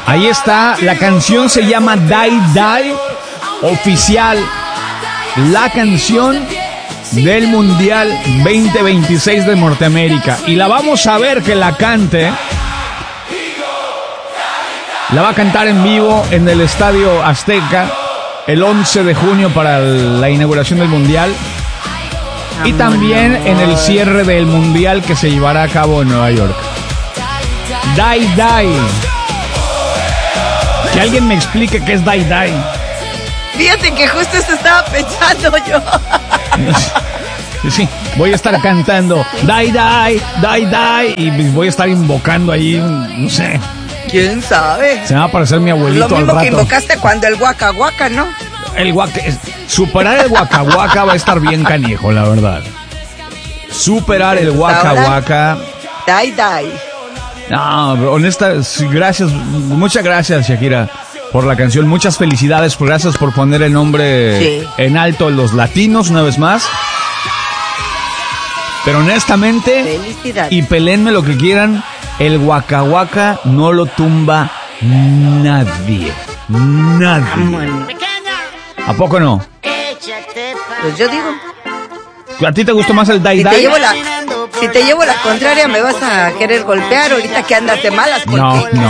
Ahí está, la canción se llama Die Die, oficial, la canción del Mundial 2026 de Norteamérica. Y la vamos a ver que la cante. La va a cantar en vivo en el Estadio Azteca el 11 de junio para la inauguración del Mundial. Y también en el cierre del Mundial que se llevará a cabo en Nueva York. Die Die. Que alguien me explique qué es Die Die. Fíjate que justo eso estaba pensando yo. Sí, voy a estar cantando Die Die, Die Die. Y voy a estar invocando ahí, no sé. ¿Quién sabe? Se me va a aparecer mi abuelito al rato. Lo mismo que invocaste cuando el Waka Waka, ¿no? Superar el Waka Waka va a estar bien canijo, la verdad. Superar el Waka Waka. Die Die. No, honesta, gracias, muchas gracias, Shakira, por la canción. Muchas felicidades, gracias por poner el nombre en alto en los latinos una vez más. Pero honestamente, y pelénme lo que quieran, el Waka Waka no lo tumba nadie. Nadie. ¿A poco no? Pues yo digo. ¿A ti te gustó más el Die Die? Si te llevo la contraria, me vas a querer golpear ahorita que andas de malas. No.